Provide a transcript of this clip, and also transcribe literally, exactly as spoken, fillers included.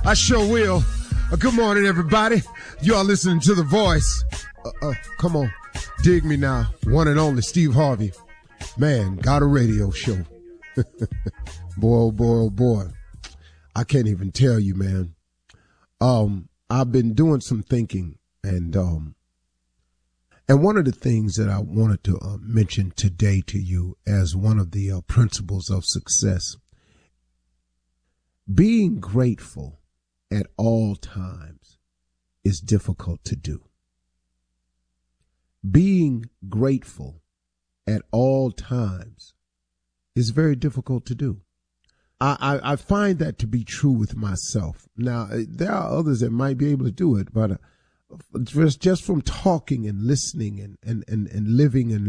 I sure will. Uh, good morning, everybody. You are listening to The Voice. Uh, uh, come on. Dig me now. One and only Steve Harvey. Man, got a radio show. Boy, oh boy, oh boy. I can't even tell you, man. Um, I've been doing some thinking, and um, and one of the things that I wanted to uh, mention today to you as one of the uh, principles of success, being grateful at all times is difficult to do. Being grateful at all times is very difficult to do. I, I, I find that to be true with myself. Now, there are others that might be able to do it, but uh, just, just from talking and listening and, and, and, and living and